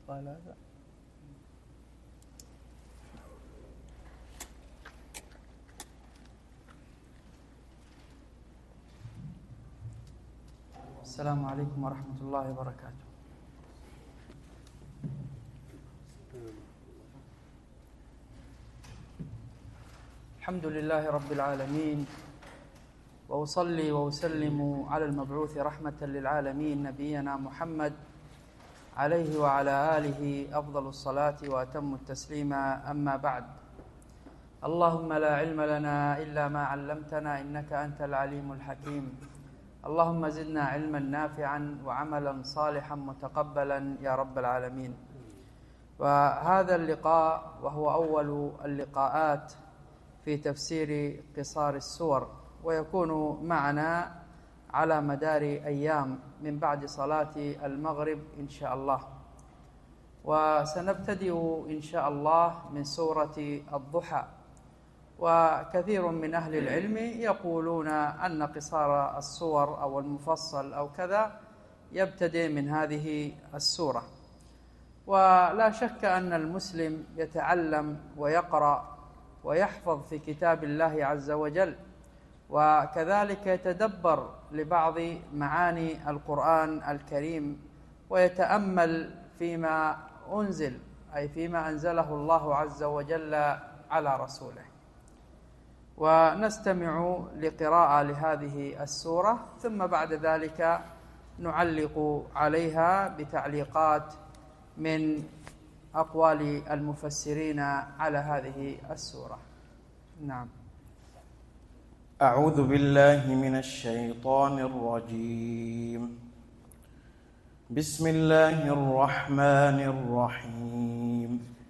قال هذا. السلام عليكم ورحمة الله وبركاته. الحمد لله رب العالمين، وأصلي وأسلم على المبعوث رحمة للعالمين نبينا محمد عليه وعلى آله أفضل الصلاة وأتم التسليم. أما بعد، اللهم لا علم لنا إلا ما علمتنا إنك أنت العليم الحكيم. اللهم زدنا علما نافعا وعملا صالحا متقبلا يا رب العالمين. وهذا اللقاء وهو أول اللقاءات في تفسير قصار السور، ويكون معنا على مدار أيام من بعد صلاة المغرب إن شاء الله. وسنبتدئ إن شاء الله من سورة الضحى. وكثير من أهل العلم يقولون أن قصار السور أو المفصل أو كذا يبتدئ من هذه السورة. ولا شك أن المسلم يتعلم ويقرأ ويحفظ في كتاب الله عز وجل، وكذلك يتدبر لبعض معاني القرآن الكريم ويتأمل فيما أنزل، أي فيما أنزله الله عز وجل على رسوله. ونستمع لقراءة لهذه السورة، ثم بعد ذلك نعلق عليها بتعليقات من أقوال المفسرين على هذه السورة. نعم. أعوذ بالله من الشيطان الرجيم. بسم الله الرحمن الرحيم.